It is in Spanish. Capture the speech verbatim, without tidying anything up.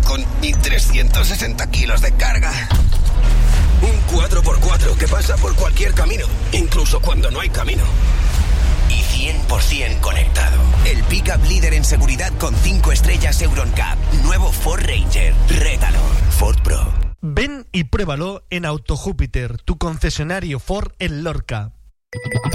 con mil trescientos sesenta kilos de carga. Un cuatro por cuatro que pasa por cualquier camino, incluso cuando no hay camino. Y cien por ciento conectado. El pick-up líder en seguridad con cinco estrellas EuronCap. Nuevo Ford Ranger. Rétalo. Ford Pro. Ven y pruébalo en Auto Júpiter, tu concesionario Ford en Lorca.